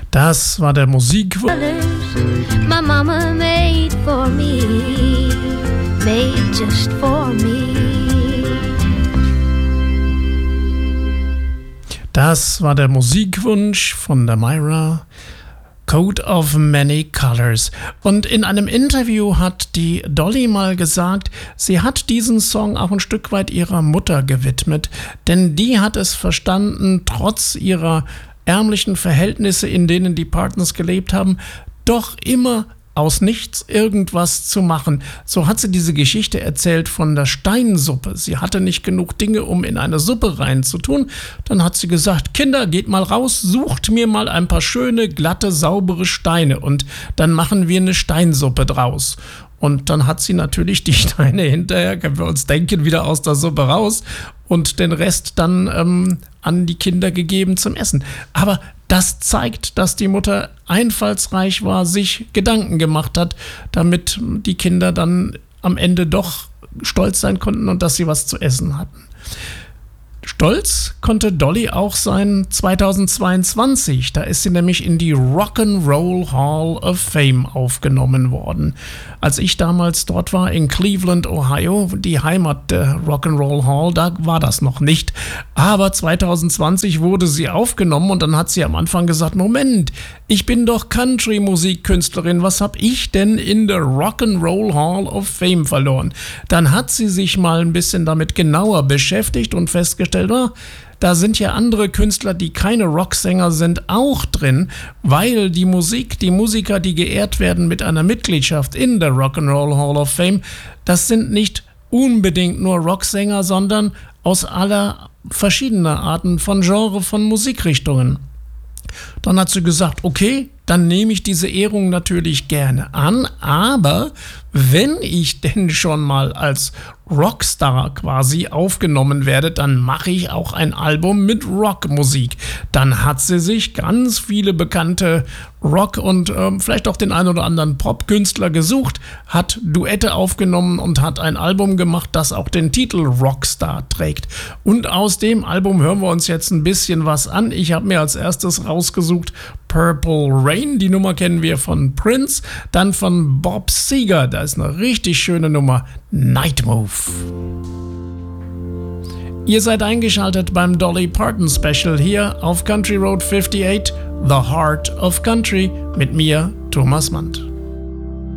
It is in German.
Das war der Musikwunsch. My mama made for me, made just for me. Das war der Musikwunsch von der Myra. Coat of Many Colors. Und in einem Interview hat die Dolly mal gesagt, sie hat diesen Song auch ein Stück weit ihrer Mutter gewidmet, denn die hat es verstanden, trotz ihrer ärmlichen Verhältnisse, in denen die Partners gelebt haben, doch immer aus nichts irgendwas zu machen. So hat sie diese Geschichte erzählt von der Steinsuppe. Sie hatte nicht genug Dinge, um in eine Suppe reinzutun. Dann hat sie gesagt, Kinder, geht mal raus, sucht mir mal ein paar schöne, glatte, saubere Steine und dann machen wir eine Steinsuppe draus. Und dann hat sie natürlich die Steine hinterher, können wir uns denken, wieder aus der Suppe raus und den Rest dann an die Kinder gegeben zum Essen. Aber das zeigt, dass die Mutter einfallsreich war, sich Gedanken gemacht hat, damit die Kinder dann am Ende doch stolz sein konnten und dass sie was zu essen hatten. Stolz konnte Dolly auch sein 2022. Da ist sie nämlich in die Rock'n'Roll Hall of Fame aufgenommen worden. Als ich damals dort war in Cleveland, Ohio, die Heimat der Rock'n'Roll Hall, da war das noch nicht. Aber 2020 wurde sie aufgenommen und dann hat sie am Anfang gesagt, Moment, ich bin doch Country-Musikkünstlerin, was habe ich denn in der Rock'n'Roll Hall of Fame verloren? Dann hat sie sich mal ein bisschen damit genauer beschäftigt und festgestellt, da sind ja andere Künstler, die keine Rocksänger sind, auch drin, weil die Musik, die Musiker, die geehrt werden mit einer Mitgliedschaft in der Rock'n'Roll Hall of Fame, das sind nicht unbedingt nur Rocksänger, sondern aus aller verschiedener Arten von Genre, von Musikrichtungen. Dann hat sie gesagt, okay, dann nehme ich diese Ehrung natürlich gerne an, aber wenn ich denn schon mal als Rockstar quasi aufgenommen werde, dann mache ich auch ein Album mit Rockmusik. Dann hat sie sich ganz viele bekannte Rock- und vielleicht auch den einen oder anderen Popkünstler gesucht, hat Duette aufgenommen und hat ein Album gemacht, das auch den Titel Rockstar trägt. Und aus dem Album hören wir uns jetzt ein bisschen was an. Ich habe mir als erstes rausgesucht Purple Rain, die Nummer kennen wir von Prince, dann von Bob Seger, da ist eine richtig schöne Nummer, Night Move. Ihr seid eingeschaltet beim Dolly Parton Special hier auf Country Road 58, The Heart of Country, mit mir, Thomas Mandt.